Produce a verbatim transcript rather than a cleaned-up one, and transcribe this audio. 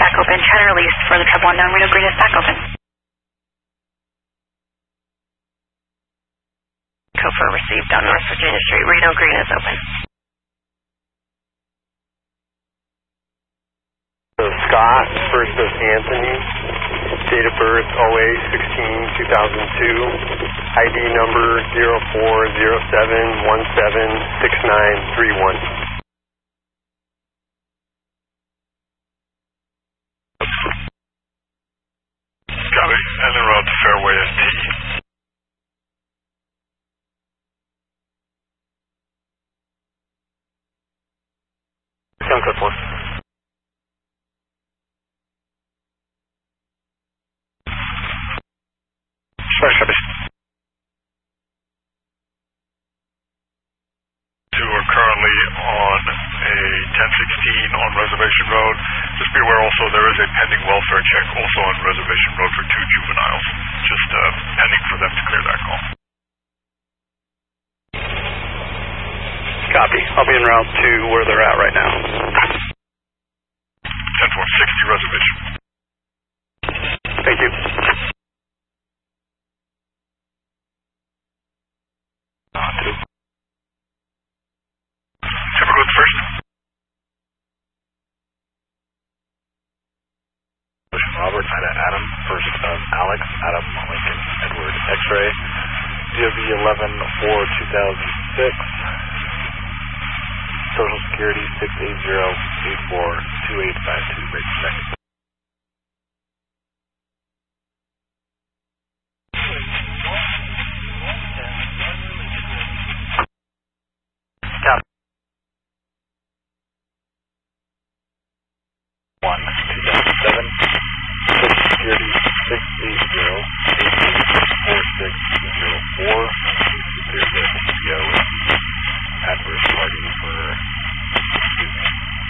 back open. Try to release for the Triple Unknown. Reno Green is back open. Cofer received on North Virginia Street. Reno Green is open. So Scott, First of Anthony, date of birth oh eight sixteen two thousand two, I D number zero four zero seven one seven six nine three one. Copy, and then route to Fairway S T. Sound code four. Sorry, copy. Two are currently on a ten sixteen on Reservation Road. Just be aware also there is a pending welfare check also on Reservation Road for two juveniles. Just uh, pending for them to clear that call. Copy. I'll be en route to where they're at right now. ten four sixty Reservation. Thank you. Trevor goes first. Robert, Ida Adam, first of Alex, Adam Lincoln, Edward X-ray, D O B eleven four two thousand six, Social Security six eight zero eight four two eight five two, break check.